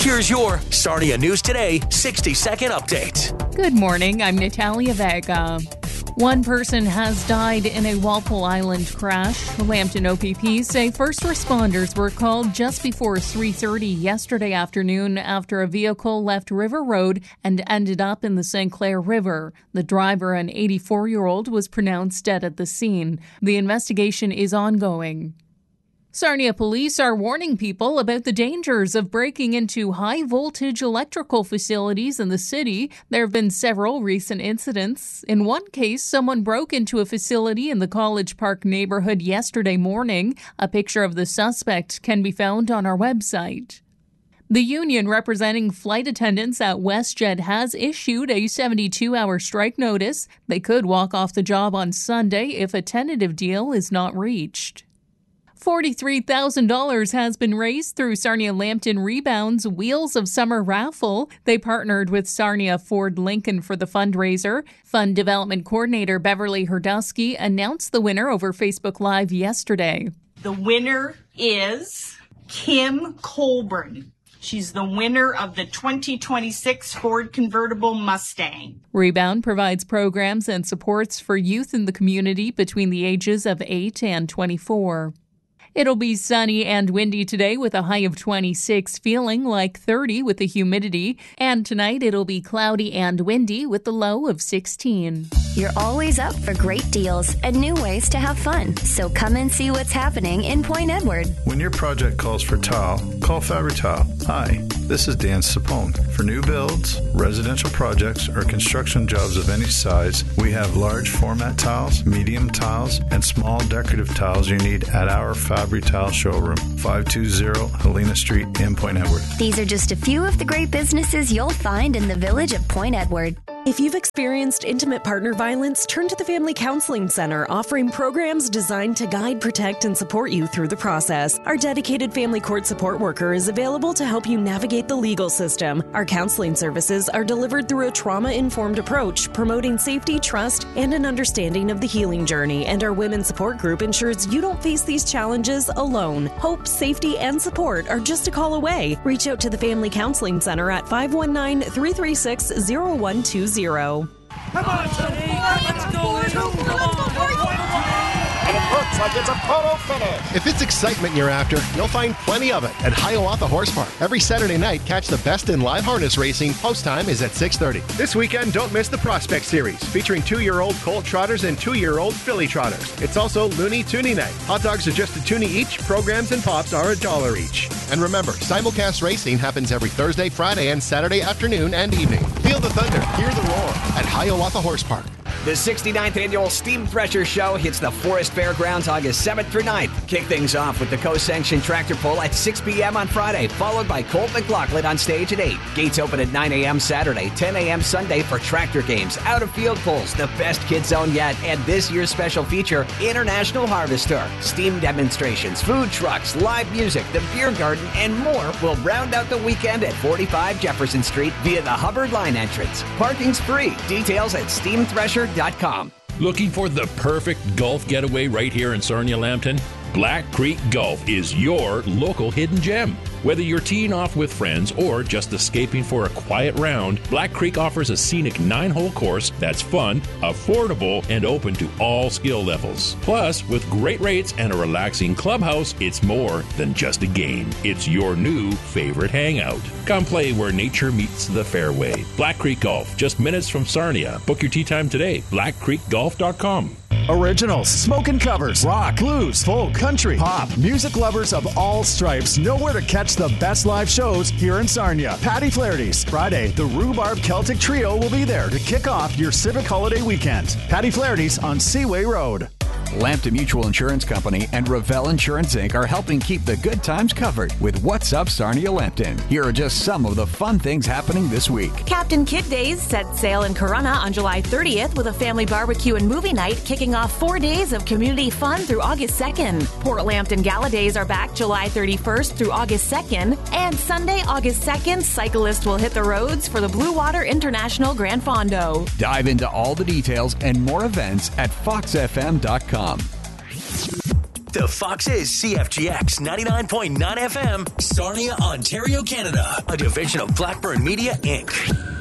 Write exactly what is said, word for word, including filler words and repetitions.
Here's your Sarnia News Today sixty-second update. Good morning, I'm Natalia Vega. One person has died in a Walpole Island crash. Lambton O P P say first responders were called just before three thirty yesterday afternoon after a vehicle left River Road and ended up in the Saint Clair River. The driver, an eighty-four-year-old, was pronounced dead at the scene. The investigation is ongoing. Sarnia police are warning people about the dangers of breaking into high-voltage electrical facilities in the city. There have been several recent incidents. In one case, someone broke into a facility in the College Park neighborhood yesterday morning. A picture of the suspect can be found on our website. The union representing flight attendants at WestJet has issued a seventy-two hour strike notice. They could walk off the job on Sunday if a tentative deal is not reached. forty-three thousand dollars has been raised through Sarnia Lambton Rebound's Wheels of Summer raffle. They partnered with Sarnia Ford Lincoln for the fundraiser. Fund Development Coordinator Beverly Herdusky announced the winner over Facebook Live yesterday. The winner is Kim Colburn. She's the winner of the twenty twenty-six Ford Convertible Mustang. Rebound provides programs and supports for youth in the community between the ages of eight and twenty-four. It'll be sunny and windy today with a high of twenty-six, feeling like thirty with the humidity. And tonight it'll be cloudy and windy with the low of sixteen. You're always up for great deals and new ways to have fun. So come and see what's happening in Point Edward. When your project calls for tile, call Fabri-Tile. Hi, this is Dan Sapone. For new builds, residential projects, or construction jobs of any size, we have large format tiles, medium tiles, and small decorative tiles you need at our Fabri-Tile showroom, five two zero Helena Street in Point Edward. These are just a few of the great businesses you'll find in the village of Point Edward. If you've experienced intimate partner violence, turn to the Family Counseling Center, offering programs designed to guide, protect, and support you through the process. Our dedicated family court support worker is available to help you navigate the legal system. Our counseling services are delivered through a trauma-informed approach, promoting safety, trust, and an understanding of the healing journey. And our women's support group ensures you don't face these challenges alone. Hope, safety, and support are just a call away. Reach out to the Family Counseling Center at five one nine, three three six, zero one two zero. Zero. Come on, let's go. And it looks like it's a photo finish. If it's excitement you're after, you'll find plenty of it at Hiawatha Horse Park. Every Saturday night, catch the best in live harness racing. Post time is at six thirty. This weekend, don't miss the Prospect Series, featuring two-year-old Colt Trotters and two-year-old Filly Trotters. It's also Looney Toonie Night. Hot dogs are just a toonie each. Programs and pops are a dollar each. And remember, simulcast racing happens every Thursday, Friday, and Saturday afternoon and evening. Feel the thunder, hear the roar at Hiawatha Horse Park. The sixty-ninth Annual Steam Thresher Show hits the Forest Fairgrounds August seventh through ninth. Kick things off with the co-sanctioned tractor pull at six p.m. on Friday, followed by Colt McLaughlin on stage at eight. Gates open at nine a.m. Saturday, ten a.m. Sunday for tractor games, out-of-field pulls, the best kid zone yet, and this year's special feature, International Harvester. Steam demonstrations, food trucks, live music, the beer garden, and more will round out the weekend at forty-five Jefferson Street via the Hubbard Line entrance. Parking's free. Details at steam thresher dot com. Looking for the perfect golf getaway right here in Sarnia Lambton? Black Creek Golf is your local hidden gem. Whether you're teeing off with friends or just escaping for a quiet round, Black Creek offers a scenic nine-hole course that's fun, affordable, and open to all skill levels. Plus, with great rates and a relaxing clubhouse, it's more than just a game. It's your new favorite hangout. Come play where nature meets the fairway. Black Creek Golf, just minutes from Sarnia. Book your tee time today. black creek golf dot com. Originals, smoking covers, rock, blues, folk, country, pop. Music lovers of all stripes know where to catch the best live shows here in Sarnia. Patty Flaherty's. Friday, the Rhubarb Celtic Trio will be there to kick off your civic holiday weekend. Patty Flaherty's on Seaway Road. Lambton Mutual Insurance Company and Revell Insurance Incorporated are helping keep the good times covered with What's Up Sarnia Lambton. Here are just some of the fun things happening this week. Captain Kidd Days set sail in Corunna on July thirtieth with a family barbecue and movie night kicking off four days of community fun through August second. Port Lambton Gala Days are back July thirty-first through August second. And Sunday, August second, cyclists will hit the roads for the Blue Water International Grand Fondo. Dive into all the details and more events at fox f m dot com. The Fox is C F G X ninety-nine point nine F M, Sarnia, Ontario, Canada, a division of Blackburn Media, Incorporated.